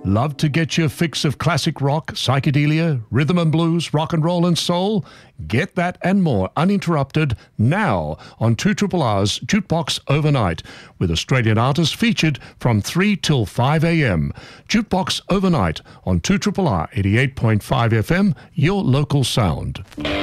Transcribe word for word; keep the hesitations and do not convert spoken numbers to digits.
Love to get your fix of classic rock, psychedelia, rhythm and blues, rock and roll and soul? Get that and more uninterrupted now on two R R's Jukebox Overnight, with Australian artists featured from three till five a m. Jukebox Overnight on two R R R eighty-eight point five F M, your local sound.